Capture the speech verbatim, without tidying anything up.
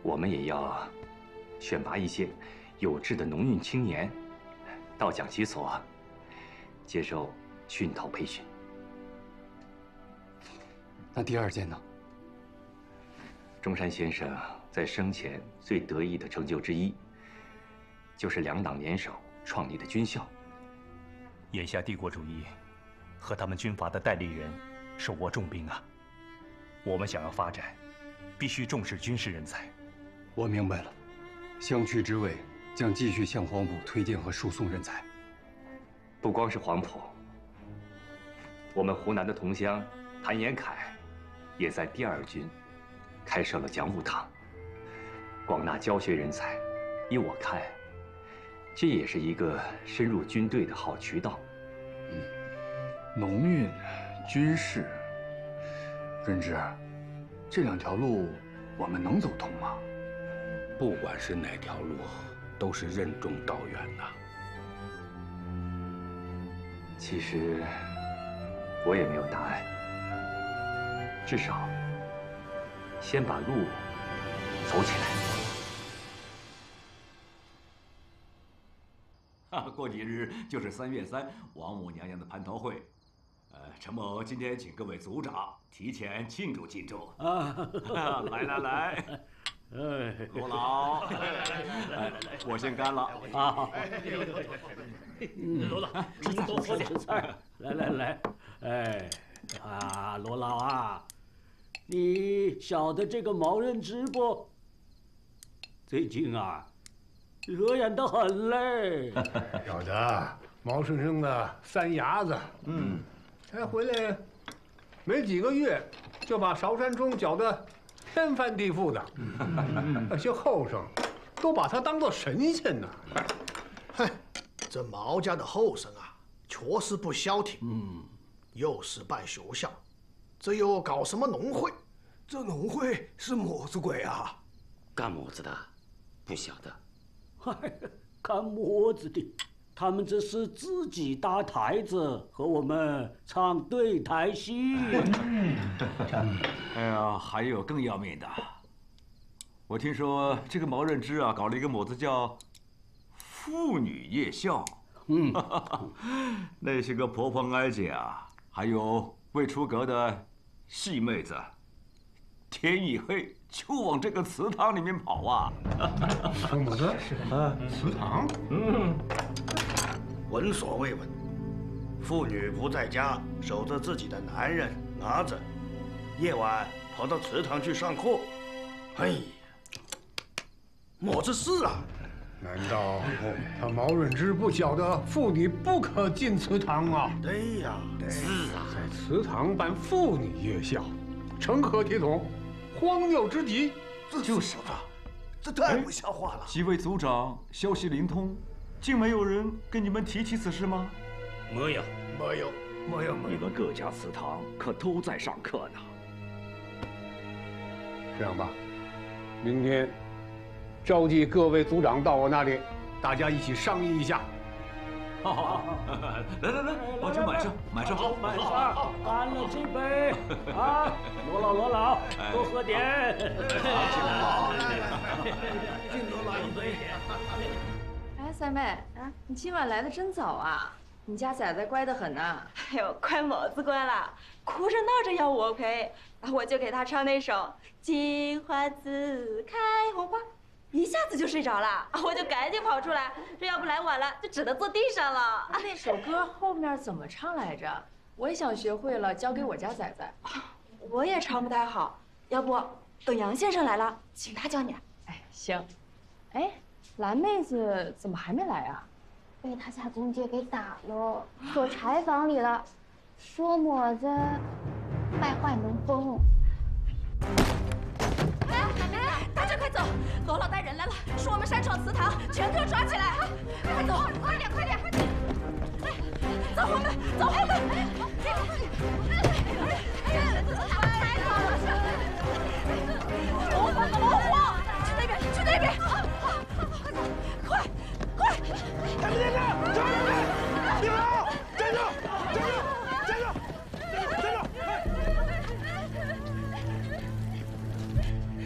我们也要选拔一些有志的农运青年，到讲习所接受熏陶培训。 那第二件呢？ 中山先生在生前最得意的成就之一，就是两党联手创立的军校。 眼下帝国主义和他们军阀的代理人手握重兵啊，我们想要发展，必须重视军事人才。 我明白了，乡区职位将继续向黄埔推荐和输送人才。 不光是黄埔，我们湖南的同乡谭延闿也在第二军开设了讲武堂，广纳教学人才。依我看，这也是一个深入军队的好渠道。 嗯，农运、军事，任之，这两条路我们能走通吗？ 不管是哪条路，都是任重道远呐。 其实我也没有答案，至少先把路走起来。 啊，过几日就是三月三王母娘娘的蟠桃会，呃，陈某今天请各位组长提前庆祝庆祝啊！来来来，哎，罗老，来来来，我先干了啊！ 罗老，吃多喝点菜，来来来，哎，啊，罗老啊，你晓得这个毛任之不？最近啊。惹眼得很嘞， 晓得毛生生的三伢子，嗯，才回来没几个月，就把韶山中搅得天翻地覆的，那些后生都把他当做神仙呢。 嗨，这毛家的后生啊，确实不消停，嗯，又是办学校，这又搞什么农会？这农会是么子鬼啊？ 干么子的？不晓得。 嗨，干么子的？他们这是自己搭台子，和我们唱对台戏。 哎呀，还有更要命的，我听说这个毛任之啊，搞了一个么子叫妇女夜校。嗯，那些个婆婆哀姐啊，还有未出阁的细妹子，天一黑就往这个祠堂里面跑啊！ 什么子？啊，祠堂？嗯， 闻所未闻。妇女不在家，守着自己的男人儿子，夜晚跑到祠堂去上课。哎呀，么子事啊？ 难道他毛润之不晓得妇女不可进祠堂吗？ 对呀， 是啊， 在祠堂办妇女夜校，成何体统？荒谬之极！ 就是啊，这太不像话了。 几位组长消息灵通，竟没有人跟你们提起此事吗？ 没有， 没有，没有，没有。 你们各家祠堂可都在上课呢。 这样吧，明天召集各位组长到我那里，大家一起商议一下。 好好好，来来来，往这满上，满上好， 满上，干了这杯啊！罗老罗老，多喝点。 敬罗老一杯。 哎，三妹啊，你今晚来的真早啊！你家崽崽乖得很呐。 哎呦，快么子乖了，哭着闹着要我陪，我就给他唱那首《金花自开红花》。一下子就睡着了，我就赶紧跑出来，这要不来晚了，就只能坐地上了。 那首歌后面怎么唱来着？我也想学会了，教给我家崽崽。 我也唱不太好，要不等杨先生来了，请他教你。 哎，行。哎，蓝妹子怎么还没来啊？ 被他家公爹给打了，锁柴房里了，说么子败坏门风。 大家快走！罗老带人来了，说我们擅闯祠堂，全给我抓起来！快走，快点，快点，快点！哎，走，我们走！哎，这个快点！